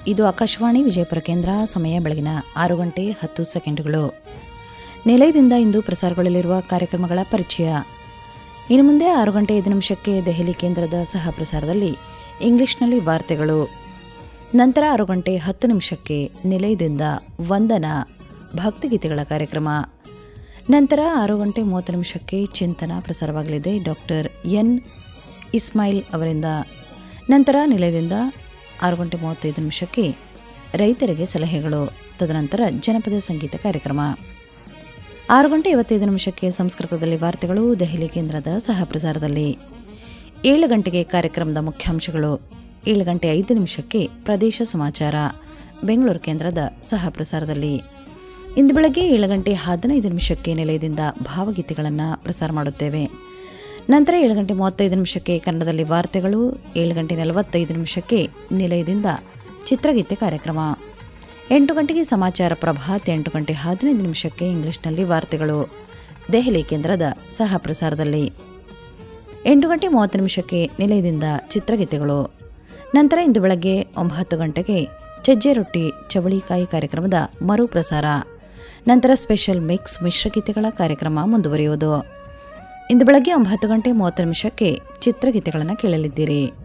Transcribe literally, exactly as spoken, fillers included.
ಇದು ಆಕಾಶವಾಣಿ ವಿಜಯಪುರ ಕೇಂದ್ರ. ಸಮಯ ಬೆಳಗಿನ ಆರು ಗಂಟೆ ಹತ್ತು ಸೆಕೆಂಡುಗಳು. ನಿಲಯದಿಂದ ಇಂದು ಪ್ರಸಾರಗೊಳ್ಳಲಿರುವ ಕಾರ್ಯಕ್ರಮಗಳ ಪರಿಚಯ. ಇನ್ನು ಮುಂದೆ ಆರು ಗಂಟೆ ಐದು ನಿಮಿಷಕ್ಕೆ ದೆಹಲಿ ಕೇಂದ್ರದ ಸಹ ಪ್ರಸಾರದಲ್ಲಿ ಇಂಗ್ಲಿಷ್ನಲ್ಲಿ ವಾರ್ತೆಗಳು. ನಂತರ ಆರು ಗಂಟೆ ಹತ್ತು ನಿಮಿಷಕ್ಕೆ ನಿಲಯದಿಂದ ವಂದನ ಭಕ್ತಿಗೀತೆಗಳ ಕಾರ್ಯಕ್ರಮ. ನಂತರ ಆರು ಗಂಟೆ ಮೂವತ್ತು ನಿಮಿಷಕ್ಕೆ ಚಿಂತನ ಪ್ರಸಾರವಾಗಲಿದೆ ಡಾಕ್ಟರ್ ಎನ್ ಇಸ್ಮಾಯಿಲ್ ಅವರಿಂದ. ನಂತರ ನಿಲಯದಿಂದ ಆರು ಗಂಟೆ ಮೂವತ್ತೈದು ನಿಮಿಷಕ್ಕೆ ರೈತರಿಗೆ ಸಲಹೆಗಳು. ತದನಂತರ ಜನಪದ ಸಂಗೀತ ಕಾರ್ಯಕ್ರಮ. ಆರು ಗಂಟೆ ಐವತ್ತೈದು ನಿಮಿಷಕ್ಕೆ ಸಂಸ್ಕೃತದಲ್ಲಿ ವಾರ್ತೆಗಳು ದೆಹಲಿ ಕೇಂದ್ರದ ಸಹ ಪ್ರಸಾರದಲ್ಲಿ. ಏಳು ಗಂಟೆಗೆ ಕಾರ್ಯಕ್ರಮದ ಮುಖ್ಯಾಂಶಗಳು. ಏಳು ಗಂಟೆ ಐದು ನಿಮಿಷಕ್ಕೆ ಪ್ರದೇಶ ಸಮಾಚಾರ ಬೆಂಗಳೂರು ಕೇಂದ್ರದ ಸಹ ಪ್ರಸಾರದಲ್ಲಿ. ಇಂದು ಬೆಳಗ್ಗೆ ಏಳು ಗಂಟೆ ಹದಿನೈದು ನಿಮಿಷಕ್ಕೆ ನಿಲಯದಿಂದ ಭಾವಗೀತೆಗಳನ್ನು ಪ್ರಸಾರ ಮಾಡುತ್ತೇವೆ. ನಂತರ ಏಳು ಗಂಟೆ ಮೂವತ್ತೈದು ನಿಮಿಷಕ್ಕೆ ಕನ್ನಡದಲ್ಲಿ ವಾರ್ತೆಗಳು. ಏಳು ಗಂಟೆ ನಲವತ್ತೈದು ನಿಮಿಷಕ್ಕೆ ನಿಲಯದಿಂದ ಚಿತ್ರಗೀತೆ ಕಾರ್ಯಕ್ರಮ. ಎಂಟು ಗಂಟೆಗೆ ಸಮಾಚಾರ ಪ್ರಭಾತ್. ಎಂಟು ಗಂಟೆ ಹದಿನೈದು ನಿಮಿಷಕ್ಕೆ ಇಂಗ್ಲಿಷ್ನಲ್ಲಿ ವಾರ್ತೆಗಳು ದೆಹಲಿ ಕೇಂದ್ರದ ಸಹ ಪ್ರಸಾರದಲ್ಲಿ. ಎಂಟು ಗಂಟೆ ಮೂವತ್ತು ನಿಮಿಷಕ್ಕೆ ನಿಲಯದಿಂದ ಚಿತ್ರಗೀತೆಗಳು. ನಂತರ ಇಂದು ಬೆಳಗ್ಗೆ ಒಂಬತ್ತು ಗಂಟೆಗೆ ಸಜ್ಜೆ ರೊಟ್ಟಿ ಚವಳಿಕಾಯಿ ಕಾರ್ಯಕ್ರಮದ ಮರುಪ್ರಸಾರ. ನಂತರ ಸ್ಪೆಷಲ್ ಮಿಕ್ಸ್ ಮಿಶ್ರಗೀತೆಗಳ ಕಾರ್ಯಕ್ರಮ ಮುಂದುವರಿಯುವುದು. ಇಂದು ಬೆಳಗ್ಗೆ ಒಂಬತ್ತು ಗಂಟೆ ಮೂವತ್ತು ನಿಮಿಷಕ್ಕೆ ಚಿತ್ರಗೀತೆಗಳನ್ನು ಕೇಳಲಿದ್ದೀರಿ.